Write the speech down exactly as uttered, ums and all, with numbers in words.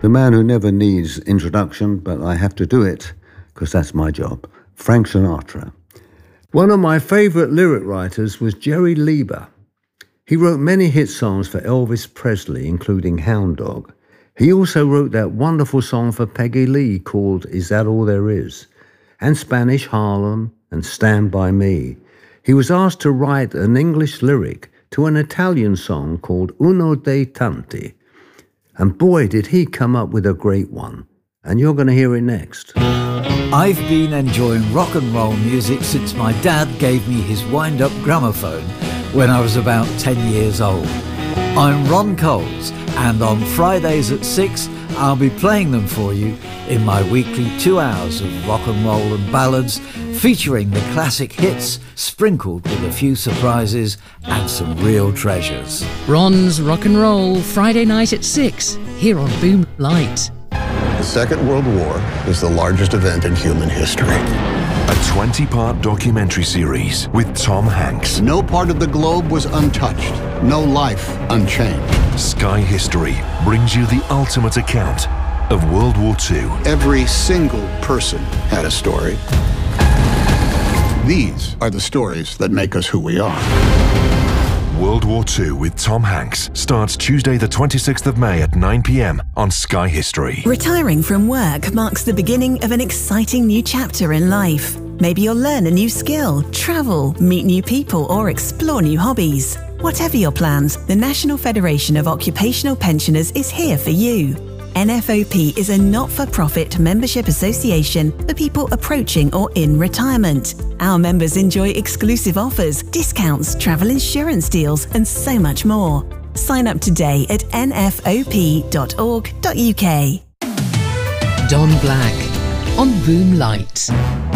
The man who never needs introduction, but I have to do it because that's my job. Frank Sinatra. One of my favourite lyric writers was Jerry Leiber. He wrote many hit songs for Elvis Presley, including Hound Dog. He also wrote that wonderful song for Peggy Lee called Is That All There Is? And Spanish Harlem and Stand By Me. He was asked to write an English lyric to an Italian song called Uno dei Tanti. And boy, did he come up with a great one. And you're going to hear it next. I've been enjoying rock and roll music since my dad gave me his wind-up gramophone when I was about ten years old. I'm Ron Coles, and on Fridays at six, I'll be playing them for you in my weekly two hours of rock and roll and ballads, featuring the classic hits, sprinkled with a few surprises and some real treasures. Ron's Rock and Roll, Friday night at six, here on Boom Light. The Second World War is the largest event in human history. A twenty-part documentary series with Tom Hanks. No part of the globe was untouched, no life unchanged. Sky History brings you the ultimate account of World War Two. Every single person had a story. These are the stories that make us who we are. World War Two with Tom Hanks starts Tuesday the twenty-sixth of May at nine p m on Sky History. Retiring from work marks the beginning of an exciting new chapter in life. Maybe you'll learn a new skill, travel, meet new people, or explore new hobbies. Whatever your plans, the National Federation of Occupational Pensioners is here for you. N F O P is a not-for-profit membership association for people approaching or in retirement. Our members enjoy exclusive offers, discounts, travel insurance deals, and so much more. Sign up today at n f o p dot org dot u k. Don Black on Boom Light.